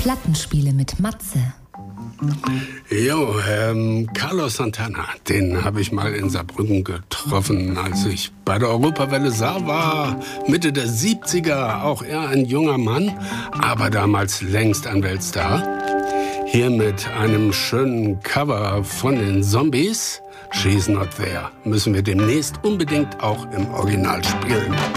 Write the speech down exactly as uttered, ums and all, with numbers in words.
Plattenspiele mit Matze. Jo, ähm, Carlos Santana, den habe ich mal in Saarbrücken getroffen, als ich bei der Europawelle Saar war, Mitte der siebziger, auch er ein junger Mann, aber damals längst ein Weltstar. Hier mit einem schönen Cover von den Zombies, She's Not There, müssen wir demnächst unbedingt auch im Original spielen.